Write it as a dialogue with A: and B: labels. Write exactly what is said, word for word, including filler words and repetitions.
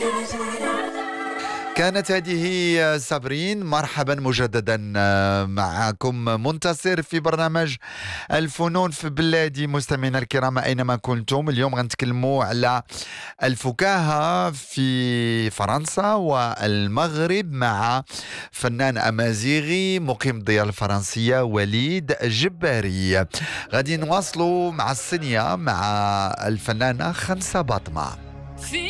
A: كانت هذه صابرين. مرحبا مجددا معكم منتصر في برنامج الفنون في بلادي. مستمعينا الكرام أينما كنتم، اليوم غنتكلموا على الفكاهة في فرنسا والمغرب مع فنان أمازيغي مقيم الديار الفرنسية وليد جباري. غادي نواصلوا مع الصينية مع الفنانة خنسة باطمة.